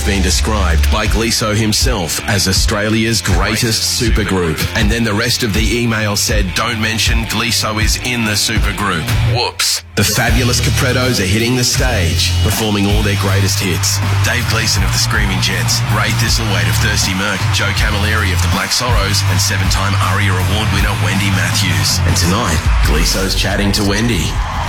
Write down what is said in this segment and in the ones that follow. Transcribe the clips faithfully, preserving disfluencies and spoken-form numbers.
been described by Gleeso himself as Australia's greatest supergroup. And then the rest of the email said, don't mention Gleeso is in the supergroup. Whoops. The fabulous Caprettos are hitting the stage, performing all their greatest hits. Dave Gleeson of the Screaming Jets, Ray Thistlethwaite of Thirsty Merc, Joe Camilleri of the Black Sorrows, and seven-time ARIA Award winner Wendy Matthews. And tonight, Gleeso's chatting to Wendy.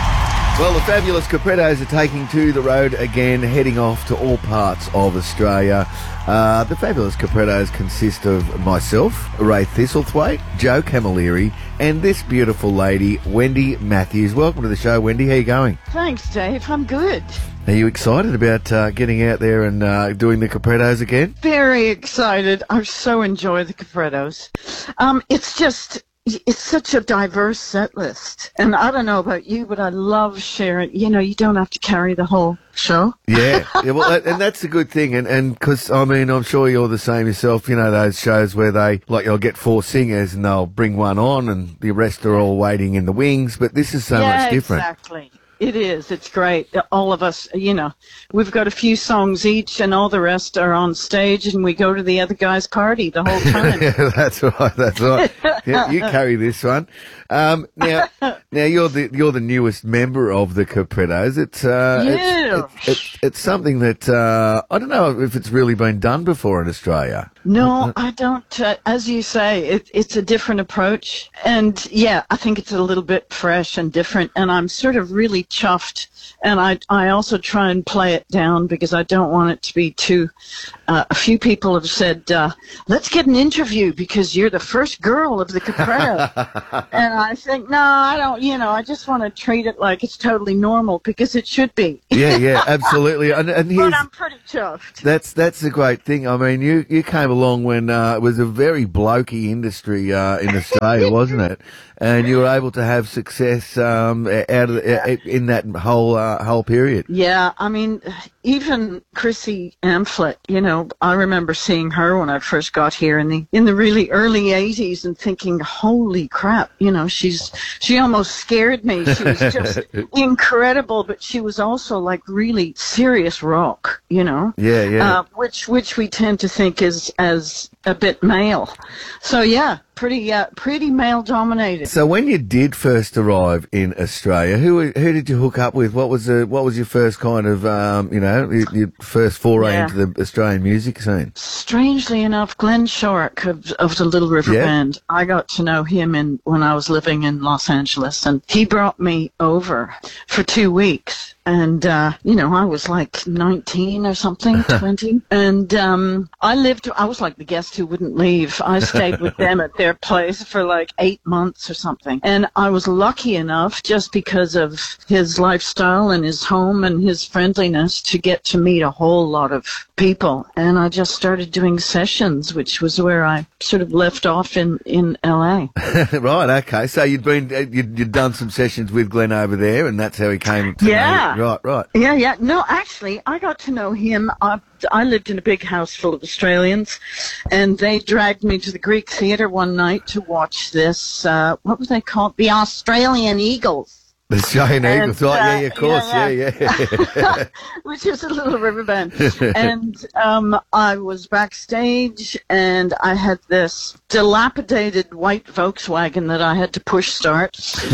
Well, the fabulous Caprettos are taking to the road again, heading off to all parts of Australia. Uh, the fabulous Caprettos consist of myself, Ray Thistlethwaite, Joe Camilleri, and this beautiful lady, Wendy Matthews. Welcome to the show, Wendy. How you going? Thanks, Dave. I'm good. Are you excited about uh, getting out there and uh, doing the Caprettos again? Very excited. I so enjoy the Caprettos. Um, it's just... It's such a diverse set list. And I don't know about you, but I love sharing. You know, you don't have to carry the whole show. Yeah. yeah well, and that's a good thing. And and because, I mean, I'm sure you're the same yourself. You know, those shows where they, like, they'll get four singers and they'll bring one on and the rest are all waiting in the wings. But this is so yeah, much different. Exactly. It is. It's great. All of us, you know, we've got a few songs each and all the rest are on stage and we go to the other guy's party the whole time. Yeah, that's right. That's right. Yeah, you carry this one. Um, now, now you're the you're the newest member of the Caprettos. It's uh, yeah. it's, it's, it's, it's something that uh, I don't know if it's really been done before in Australia. No, I don't. Uh, as you say, it, it's a different approach. And, yeah, I think it's a little bit fresh and different. And I'm sort of really chuffed. And I I also try and play it down because I don't want it to be too... Uh, a few people have said, uh, let's get an interview because you're the first girl of the Capretto. And I think, no, I don't, you know, I just want to treat it like it's totally normal because it should be. Yeah, yeah, absolutely. And, and but I'm pretty chuffed. That's that's the great thing. I mean, you, you came along when uh, it was a very blokey industry uh, in Australia, wasn't it? And you were able to have success um, out of the, in that whole uh, whole period. Yeah, I mean, even Chrissy Amphlett, you know, I remember seeing her when I first got here in the in the really early eighties and thinking, holy crap, you know, she's she almost scared me. She was just incredible, but she was also like really serious rock, you know. Yeah, yeah. Uh, which which we tend to think is as a bit male. So yeah. Pretty, uh, pretty male dominated. So when you did first arrive in Australia, who who did you hook up with? What was the what was your first kind of um, you know your, your first foray yeah. into the Australian music scene? Strangely enough, Glenn Shorrock of, of the Little River yeah. Band. I got to know him in when I was living in Los Angeles, and he brought me over for two weeks. And, uh, you know, I was like nineteen or something, twenty. And um, I lived, I was like the guest who wouldn't leave. I stayed with them at their place for like eight months or something. And I was lucky enough, just because of his lifestyle and his home and his friendliness, to get to meet a whole lot of people. And I just started doing sessions, which was where I sort of left off in, in L A. Right, okay. So you'd been, you'd, you'd done some sessions with Glenn over there, and that's how he came to yeah. know you. Right, right. Yeah, yeah. No, actually, I got to know him. I, I lived in a big house full of Australians, and they dragged me to the Greek Theatre one night to watch this, uh, what was they called? The Australian Eagles. The Australian Eagles, right? Uh, Yeah, yeah, of course, yeah, yeah. yeah. Which is a Little River Band. And um, I was backstage, and I had this dilapidated white Volkswagen that I had to push start.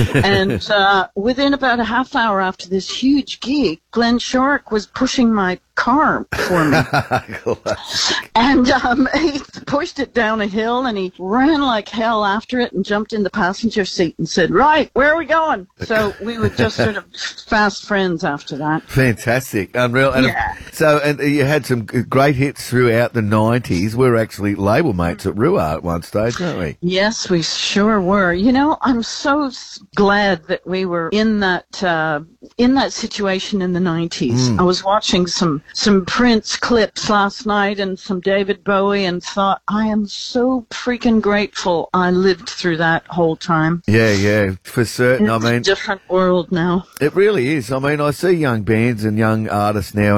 And uh, within about a half hour after this huge gig, Glenn Shorrock was pushing my car for me. And um, he pushed it down a hill, and he ran like hell after it and jumped in the passenger seat and said, right, where are we going? So we were just sort of fast friends after that. Fantastic. Unreal. And yeah. So, and you had some great hits throughout the nineties. We were actually label mates at Ruar at one stage, weren't we? Yes, we sure were. You know, I'm so glad that we were in that uh, in that situation in the nineties. Mm. I was watching some some Prince clips last night and some David Bowie and thought, I am so freaking grateful I lived through that whole time. Yeah, yeah, for certain. It's I mean, a different world now. It really is. I mean, I see young bands and young artists now, and it's like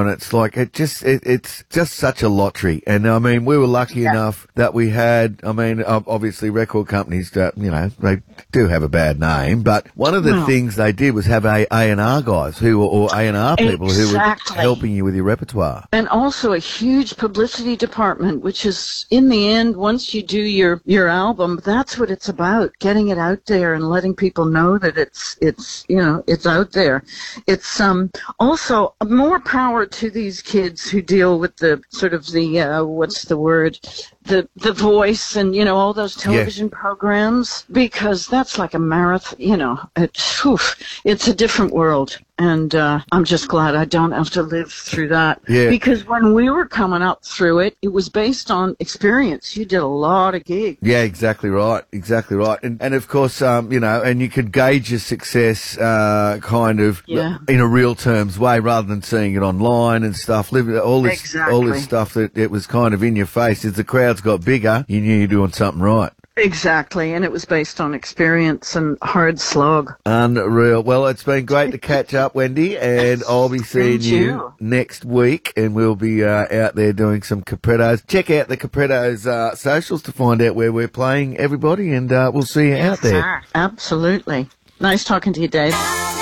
like it just it, it's just such a lottery. And I mean, we were lucky Yeah. enough that we had. I mean, ob- obviously, record companies that you know they do have a bad name, but one of the No. things they did was have a A and R guys who were or A and R people who were Exactly. helping you with your repertoire. And also a huge publicity department, which is, in the end, once you do your, your album, that's what it's about, getting it out there and letting people know that it's, it's, you know, it's out there. It's, um, also more power to these kids who deal with the, sort of the, uh, what's the word? The, the Voice and, you know, all those television programs, because that's like a marathon, you know, it, whew, it's a different world. And uh, I'm just glad I don't have to live through that. Yeah. Because when we were coming up through it, it was based on experience. You did a lot of gigs. Yeah, exactly right, exactly right. And and of course, um, you know, and you could gauge your success, uh, kind of Yeah. in a real terms way, rather than seeing it online and stuff. Live all this, Exactly. all this stuff that it was kind of in your face. As the crowds got bigger, you knew you were doing something right. Exactly. And it was based on experience and hard slog. Unreal. Well, it's been great to catch up, Wendy, and I'll be seeing Thank you you. next week, and we'll be uh, out there doing some Caprettos. Check out the Caprettos uh, socials to find out where we're playing, everybody, and uh, we'll see you out there. Absolutely. Nice talking to you, Dave.